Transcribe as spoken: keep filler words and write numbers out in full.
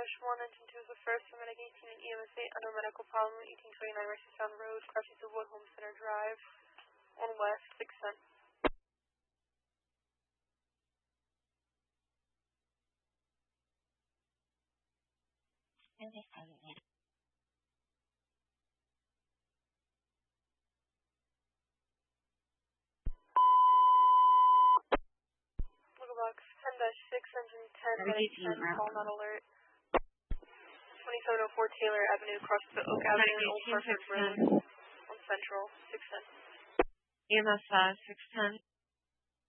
one, engine two is the first, Medic eighteen and E M S eight under medical problem, eighteen twenty-nine Mercytown Road, crossing to Wood Home Center Drive, on west, six ten. Box ten dash six, engine ten, Medic ten, call not alert. twenty-seven oh four Taylor Avenue, cross to Oak Avenue and Old Hartford Road on Central, six ten. E M S five, six ten.